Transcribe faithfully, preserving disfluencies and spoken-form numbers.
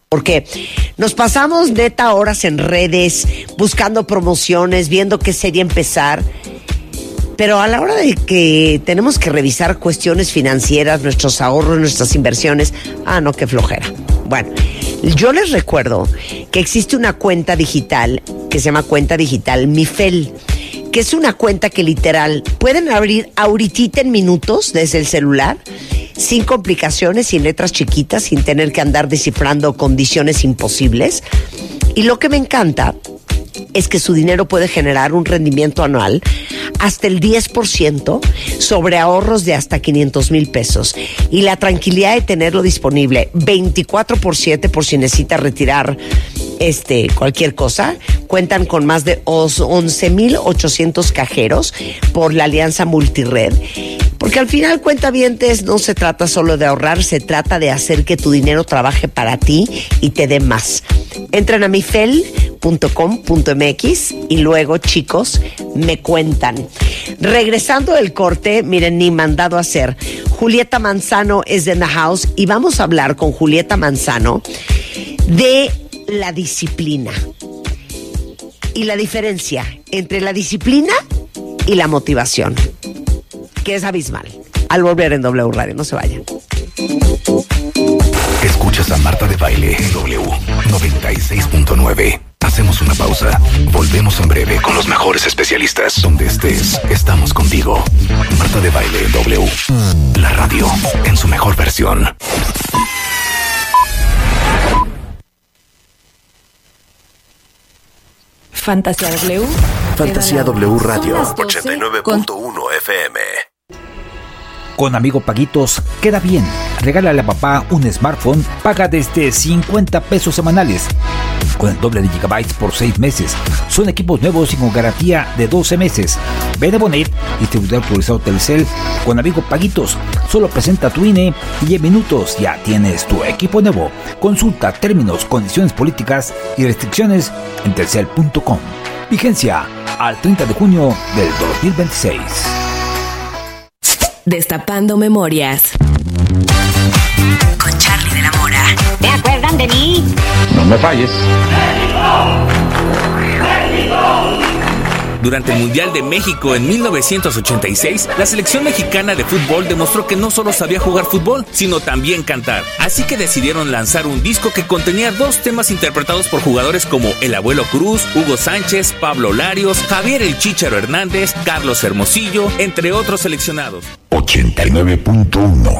Porque nos pasamos neta horas en redes, buscando promociones, viendo qué serie empezar. Pero a la hora de que tenemos que revisar cuestiones financieras, nuestros ahorros, nuestras inversiones, ah, no, qué flojera. Bueno, yo les recuerdo que existe una cuenta digital que se llama Cuenta Digital Mifel, que es una cuenta que literal pueden abrir ahorita en minutos desde el celular, sin complicaciones, sin letras chiquitas, sin tener que andar descifrando condiciones imposibles. Y lo que me encanta es que su dinero puede generar un rendimiento anual hasta el diez por ciento sobre ahorros de hasta quinientos mil pesos. Y la tranquilidad de tenerlo disponible veinticuatro por siete por si necesita retirar este, cualquier cosa. Cuentan con más de once mil ochocientos cajeros por la alianza multired. Porque al final, cuentavientes, no se trata solo de ahorrar, se trata de hacer que tu dinero trabaje para ti y te dé más. Entran a mifel punto com punto m x y luego, chicos, me cuentan. Regresando del corte, miren, ni mandado a hacer. Julieta Manzano es in the house y vamos a hablar con Julieta Manzano de la disciplina y la diferencia entre la disciplina y la motivación, que es abismal. Al volver en W Radio, no se vayan. Escuchas a Marta de Baile en W noventa y seis punto nueve. Hacemos una pausa. Volvemos en breve con los mejores especialistas. Donde estés, estamos contigo. Marta de Baile en W. La radio en su mejor versión. Fantasía W. Fantasía W Radio ochenta y nueve punto uno F M. Con Amigo Paguitos, queda bien. Regálale a papá un smartphone, paga desde cincuenta pesos semanales. Con el doble de gigabytes por seis meses. Son equipos nuevos y con garantía de doce meses. Ven a Bonet, distribuidor autorizado Telcel. Con Amigo Paguitos, solo presenta tu I N E y en minutos ya tienes tu equipo nuevo. Consulta términos, condiciones políticas y restricciones en telcel punto com. Vigencia al treinta de junio del dos mil veintiséis. Destapando Memorias. Con Charlie de la Mora. ¿Te acuerdan de mí? No me falles. Durante el Mundial de México en mil novecientos ochenta y seis, la selección mexicana de fútbol demostró que no solo sabía jugar fútbol, sino también cantar. Así que decidieron lanzar un disco que contenía dos temas interpretados por jugadores como el Abuelo Cruz, Hugo Sánchez, Pablo Larios, Javier El Chícharo Hernández, Carlos Hermosillo, entre otros seleccionados. ochenta y nueve punto uno